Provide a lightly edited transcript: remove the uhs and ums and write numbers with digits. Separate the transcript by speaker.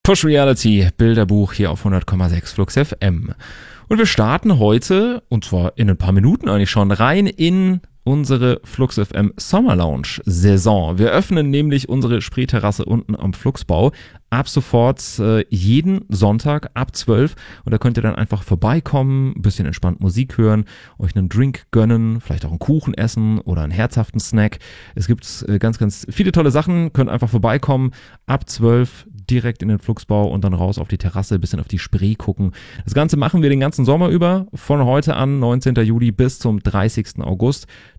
Speaker 1: Push Reality, Bilderbuch hier auf 100,6 Flux FM. Und wir starten heute, und zwar in ein paar Minuten eigentlich schon, rein in unsere Flux FM Sommer Lounge Saison. Wir öffnen nämlich unsere Spreeterrasse unten am Fluxbau ab sofort jeden Sonntag ab 12 und da könnt ihr dann einfach vorbeikommen, ein bisschen entspannt Musik hören, euch einen Drink gönnen, vielleicht auch einen Kuchen essen oder einen herzhaften Snack. Es gibt ganz, ganz viele tolle Sachen, könnt einfach vorbeikommen, ab 12 direkt in den Fluxbau und dann raus auf die Terrasse, ein bisschen auf die Spree gucken. Das Ganze machen wir den ganzen Sommer über, von heute an, 19. Juli bis zum 30. August.